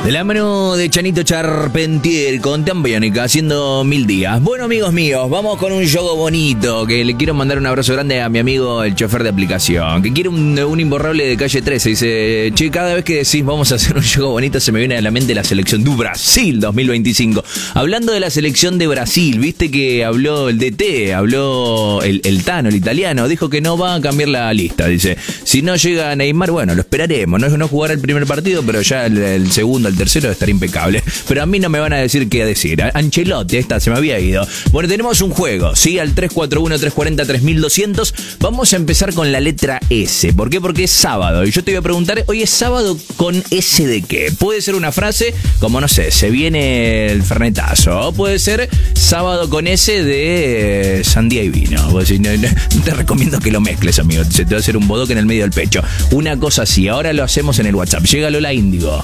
De la mano de Chanito Charpentier con Tambiónica haciendo 1000 días. Bueno, amigos míos, vamos con un juego bonito. Que le quiero mandar un abrazo grande a mi amigo, el chofer de aplicación. Que quiere un imborrable de calle 13. Dice: che, cada vez que decís vamos a hacer un juego bonito, se me viene a la mente la selección de Brasil 2025. Hablando de la selección de Brasil, viste que habló el DT, habló el Tano, el italiano. Dijo que no va a cambiar la lista. Dice: si no llega Neymar, bueno, lo esperaremos. No jugará el primer partido, pero ya el segundo, el tercero estará impecable. Pero a mí no me van a decir qué decir. Ancelotti, esta se me había ido. Bueno, tenemos un juego, ¿sí? Al 341-340-3200. Vamos a empezar con la letra S. ¿Por qué? Porque es sábado. Y yo te voy a preguntar, hoy es sábado, ¿con S de qué? Puede ser una frase como, no sé, se viene el fernetazo. O puede ser sábado con S de sandía y vino. Vos decís, no te recomiendo que lo mezcles, amigo. Se te va a hacer un bodoque en el medio del pecho. Una cosa así. Ahora lo hacemos en el WhatsApp. Llega Lola Índigo.